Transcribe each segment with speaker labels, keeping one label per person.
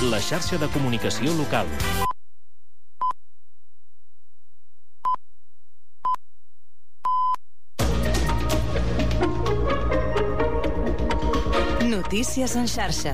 Speaker 1: la xarxa de comunicació local.
Speaker 2: Notícies en xarxa.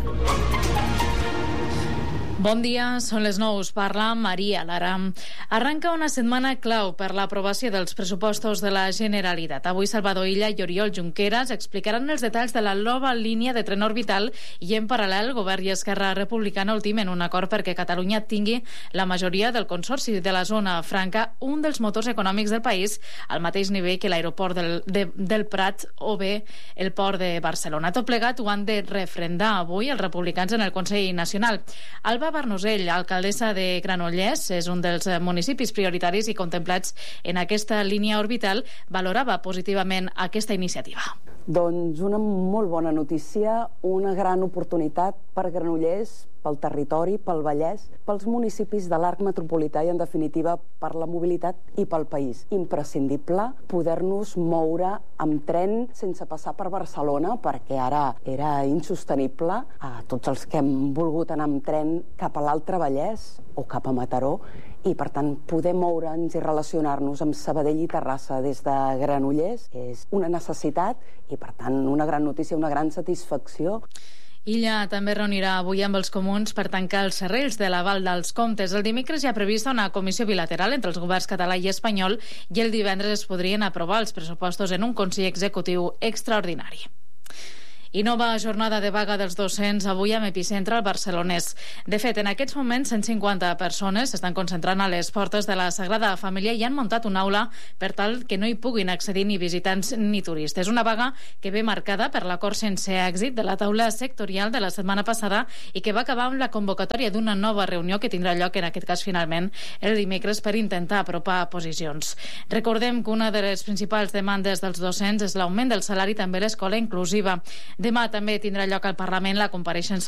Speaker 3: Bon dia, són les 9, parla Maria Lara. Arranca una setmana clau per l'aprovació dels pressupostos de la Generalitat. Avui Salvador Illa i Oriol Junqueras explicaran els detalls de la nova línia de tren orbital i en paral·lel Govern i Esquerra Republicana ultimen un acord perquè Catalunya tingui la majoria del consorci de la zona franca, un dels motors econòmics del país, al mateix nivell que l'aeroport del Prat o bé el port de Barcelona. Tot plegat ho han de refrendar avui els republicans en el Consell Nacional. Alba Barnosell, alcaldessa de Granollers, és un dels municipis prioritaris i contemplats en aquesta línia orbital, valorava positivament aquesta iniciativa.
Speaker 4: Doncs una molt bona notícia, una gran oportunitat per Granollers, pel territori, pel Vallès, pels municipis de l'arc metropolità i, en definitiva, per la mobilitat i pel país. Imprescindible poder-nos moure amb tren sense passar per Barcelona, perquè ara era insostenible. A tots els que hem volgut anar amb tren cap a l'Altre Vallès o cap a Mataró, i per tant poder moure'ns i relacionar-nos amb Sabadell i Terrassa des de Granollers és una necessitat i per tant una gran notícia, una gran satisfacció.
Speaker 3: Illa també reunirà avui amb els comuns per tancar els serrells de l'aval dels comptes. El dimecres hi ha prevista una comissió bilateral entre els governs català i espanyol i el divendres es podrien aprovar els pressupostos en un Consell Executiu extraordinari. I nova jornada de vaga dels docents avui amb epicentre al barcelonès. De fet, en aquests moments 150 persones s'estan concentrant a les portes de la Sagrada Família i han muntat una aula per tal que no hi puguin accedir ni visitants ni turistes. Una vaga que ve marcada per l'acord sense èxit de la taula sectorial de la setmana passada i que va acabar amb la convocatòria d'una nova reunió que tindrà lloc, en aquest cas finalment, el dimecres per intentar apropar posicions. Recordem que una de les principals demandes dels docents és l'augment del salari, també l'escola inclusiva. Demà també tindrà lloc al Parlament la compareixença